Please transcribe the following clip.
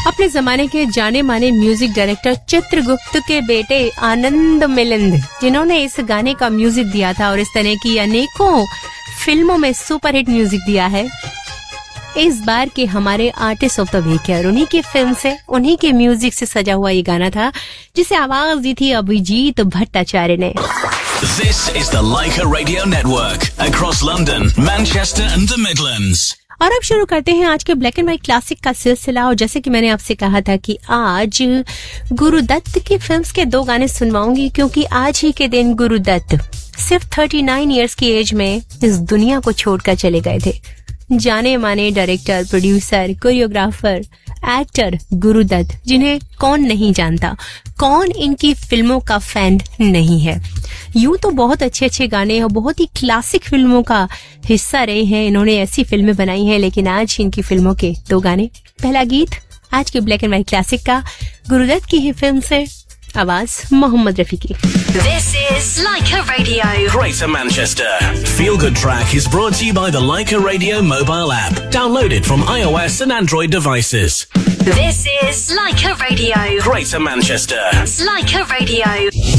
अपने जमाने के जाने माने म्यूजिक डायरेक्टर चित्रगुप्त के बेटे आनंद मिलिंद, जिन्होंने इस गाने का म्यूजिक दिया था और इस तरह की अनेकों फिल्मों में सुपरहिट म्यूजिक दिया है, इस बार के हमारे आर्टिस्ट ऑफ द वीक है और उन्हीं की फिल्म से, उन्हीं के म्यूजिक से सजा हुआ ये गाना था जिसे आवाज दी थी अभिजीत भट्टाचार्य ने। This is the Leica Radio Network across London, Manchester and the Midlands. और अब शुरू करते हैं आज के ब्लैक एंड व्हाइट क्लासिक का सिलसिला। और जैसे कि मैंने आपसे कहा था कि आज गुरुदत्त की फिल्म्स के 2 गाने सुनवाऊंगी, क्योंकि आज ही के दिन गुरुदत्त सिर्फ 39 इयर्स की एज में इस दुनिया को छोड़कर चले गए थे। जाने माने director, producer, choreographer, actor Gurudatt, जिन्हें कौन नहीं जानता, कौन इनकी फिल्मों का फैन नहीं है। यूं तो बहुत अच्छे अच्छे गाने और बहुत ही क्लासिक फिल्मों का हिस्सा रहे हैं, इन्होंने ऐसी फिल्में बनाई हैं, लेकिन आज इनकी फिल्मों के 2 गाने। पहला गीत आज के ब्लैक एंड व्हाइट क्लासिक का गुरुदत्त की ही फिल्म से, आवाज मोहम्मद रफी की। This is Leica Radio. Greater Manchester. Feel Good Track is brought to you by the Leica Radio mobile app. Download it from iOS and Android devices. This is Leica Radio. Greater Manchester. Leica Radio.